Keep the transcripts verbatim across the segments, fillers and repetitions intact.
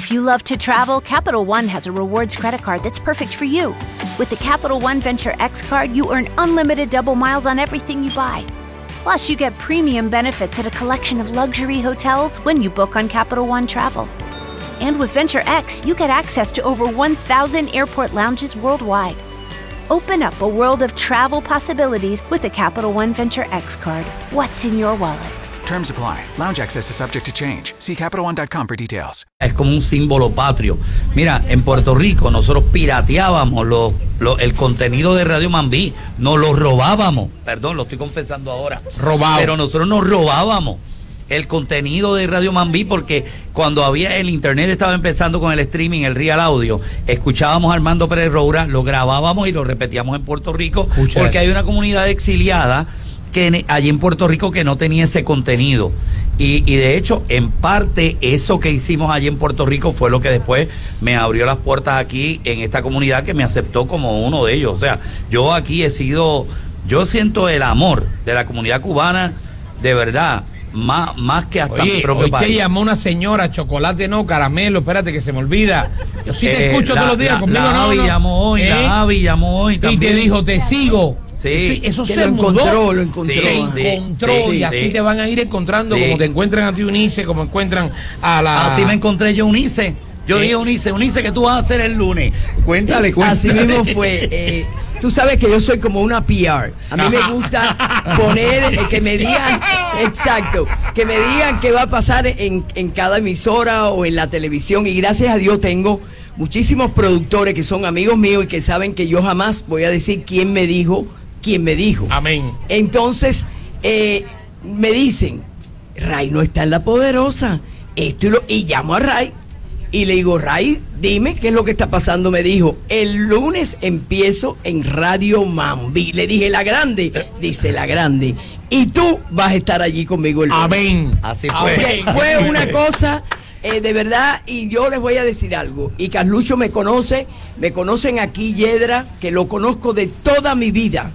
If you love to travel, Capital One has a rewards credit card that's perfect for you. With the Capital One Venture X card, you earn unlimited double miles on everything you buy. Plus, you get premium benefits at a collection of luxury hotels when you book on Capital One Travel. And with Venture X, you get access to over one thousand airport lounges worldwide. Open up a world of travel possibilities with the Capital One Venture X card. What's in your wallet? Terms apply. Lounge access is subject to change. See Capital One dot com for details. Es como un símbolo patrio. Mira, en Puerto Rico nosotros pirateábamos lo, lo, el contenido de Radio Mambí. Nos lo robábamos. Perdón, lo estoy confesando ahora. Robado. Pero nosotros nos robábamos el contenido de Radio Mambí porque cuando había el internet estaba empezando con el streaming, el real audio, escuchábamos a Armando Pérez Roura, lo grabábamos y lo repetíamos en Puerto Rico. Escucha porque eso. Hay una comunidad exiliada que allí en Puerto Rico que no tenía ese contenido y, y de hecho en parte eso que hicimos allí en Puerto Rico fue lo que después me abrió las puertas aquí en esta comunidad que me aceptó como uno de ellos. O sea, yo aquí he sido, yo siento el amor de la comunidad cubana de verdad, más, más que hasta Oye, mi propio hoy país. te llamó una señora, chocolate no, caramelo, espérate que se me olvida. Yo sí te eh, escucho la, todos los días, la, conmigo la no, Avi no. llamó hoy, ¿Eh? la Avi llamó hoy también. Y te dijo, te sigo. Sí, eso, eso que se lo mudó. encontró, lo encontró. Te Sí, encontró sí, y así sí. te van a ir encontrando, Sí. como te encuentran a ti Unice, como encuentran a la... Así me encontré yo Unice. Yo ¿Eh? dije Unice, Unice, ¿qué tú vas a hacer el lunes? Cuéntale, cuéntale. Así mismo fue. Eh, tú sabes que yo soy como una P R. A mí me gusta poner, eh, que me digan, exacto, que me digan qué va a pasar en, en cada emisora o en la televisión. Y gracias a Dios tengo muchísimos productores que son amigos míos y que saben que yo jamás voy a decir quién me dijo, quién me dijo. Amén. Entonces, eh, me dicen, Ray no está en La Poderosa. Esto y, lo, y llamo a Ray. Y le digo, Ray, dime qué es lo que está pasando. Me dijo, el lunes empiezo en Radio Mambí. Le dije, la grande. Dice, la grande. Y tú vas a estar allí conmigo el lunes. Amén. Así fue. Okay, fue una cosa eh, de verdad. Y yo les voy a decir algo. Y Carlucho me conoce. Me conocen aquí, Yedra, que lo conozco de toda mi vida.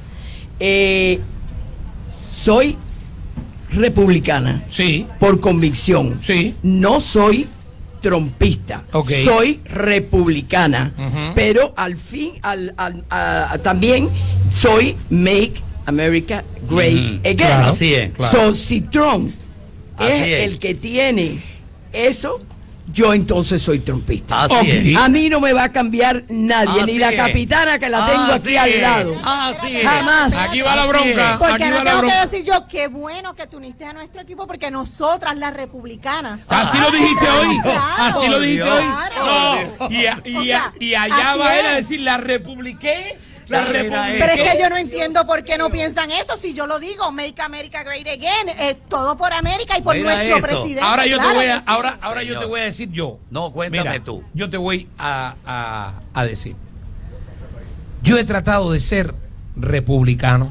Eh, soy republicana. Sí. Por convicción. Sí. No soy trompista, Okay. soy republicana, Uh-huh. pero al fin, al, al, a- también soy Make America Great Mm, Again. claro, así es, claro. So, si Trump Así es, es. el que tiene eso, yo entonces soy trompista. Así Okay. es. A mí no me va a cambiar nadie, Así ni la es. capitana que la tengo Así aquí al es. lado. Así es. Jamás. Aquí va la Así bronca. es. Porque Aquí ahora va la tengo que bronca. decir yo, qué bueno que te uniste a nuestro equipo, porque nosotras, las republicanas. Así lo dijiste hoy. Claro. Así lo dijiste Dios. hoy. Claro. No. Y, a- y, O a- sea, y allá así va él es. a decir, la republiqué. La Mira, republiqué. Pero es que yo no entiendo por qué no piensan eso. Si yo lo digo, Make America Great Again, es todo por América y por Mira nuestro eso. presidente. Ahora yo te Claro voy a, que sí. ahora, ahora yo Señor. te voy a decir yo. No, cuéntame Mira, tú. Yo te voy a, a, a decir. Yo he tratado de ser republicano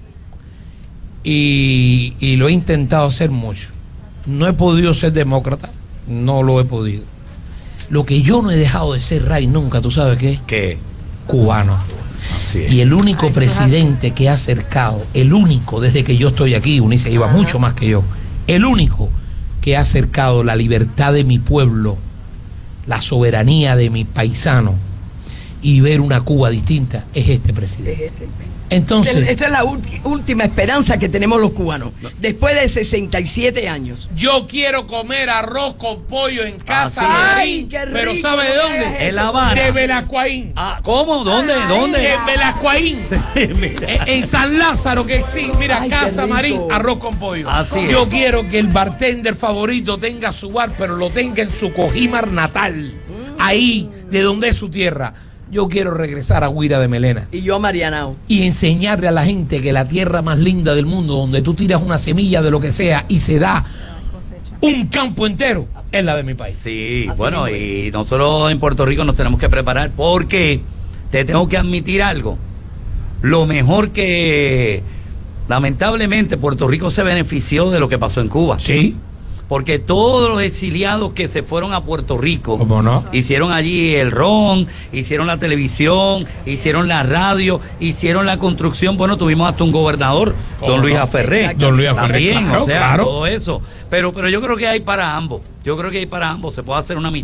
y, y lo he intentado hacer mucho. No he podido ser demócrata, no lo he podido. Lo que yo no he dejado de ser, Ray, nunca, ¿tú sabes qué? ¿Qué? Cubano. Así es. Y el único Eso es presidente que ha acercado, el único desde que yo estoy aquí, Unice lleva Ajá. mucho más que yo, el único que ha acercado la libertad de mi pueblo, la soberanía de mi paisano y ver una Cuba distinta es este presidente. Entonces, Esta es la ulti- última esperanza que tenemos los cubanos, después de sesenta y siete años. yo quiero comer arroz con pollo en casa Así de es. Ay, Marín, qué pero rico, ¿sabe de no dónde? hagas En La Habana. De Velascoaín. Ah, ¿cómo? ¿Dónde? Ay, ¿Dónde? De Velascoaín. Mira. En en San Lázaro, que sí, mira, Ay, qué Casa rico. Marín, arroz con pollo. Así es. Yo quiero que el bartender favorito tenga su bar, pero lo tenga en su Cojímar natal, ahí, de donde es su tierra. Yo quiero regresar a Guira de Melena Y yo a Marianao. y enseñarle a la gente que la tierra más linda del mundo, donde tú tiras una semilla de lo que sea y se da un campo entero, es la de mi país. Sí, Así bueno, mismo y nosotros en Puerto Rico nos tenemos que preparar porque te tengo que admitir algo. Lo mejor que, lamentablemente, Puerto Rico se benefició de lo que pasó en Cuba. Sí. Porque todos los exiliados que se fueron a Puerto Rico ¿Cómo no? hicieron allí el ron, hicieron la televisión, hicieron la radio, hicieron la construcción. Bueno, tuvimos hasta un gobernador, ¿Cómo don Luis no? Aferré. Don Luis Aferré, También, claro, o sea, claro. todo eso. Pero, pero yo creo que hay para ambos. Yo creo que hay para ambos. Se puede hacer una mitad.